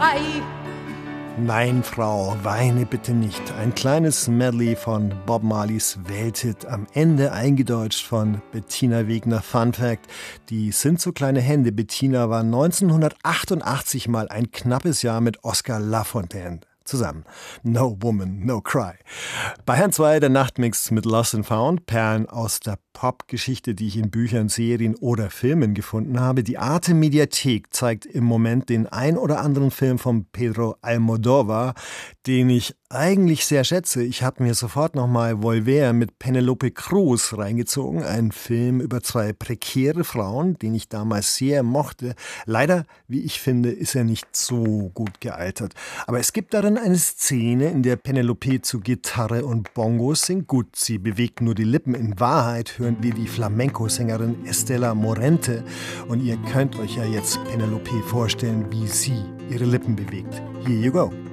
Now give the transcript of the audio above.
frei. Nein, Frau, weine bitte nicht. Ein kleines Medley von Bob Marleys Welthit, am Ende eingedeutscht von Bettina Wegner. Fun Fact: Die Sind so kleine Hände Bettina war 1988 mal ein knappes Jahr mit Oscar Lafontaine zusammen. No Woman, No Cry. Bayern 2, der Nachtmix mit Lost and Found, Perlen aus der Popgeschichte, die ich in Büchern, Serien oder Filmen gefunden habe. Die Arte Mediathek zeigt im Moment den ein oder anderen Film von Pedro Almodóvar, den ich eigentlich sehr schätze. Ich habe mir sofort nochmal Volver mit Penelope Cruz reingezogen. Ein Film über zwei prekäre Frauen, den ich damals sehr mochte. Leider, wie ich finde, ist er nicht so gut gealtert. Aber es gibt darin eine Szene, in der Penelope zu Gitarre und Bongos singt. Gut, sie bewegt nur die Lippen. In Wahrheit hören wir die Flamenco-Sängerin Estela Morente. Und ihr könnt euch ja jetzt Penelope vorstellen, wie sie ihre Lippen bewegt. Here you go.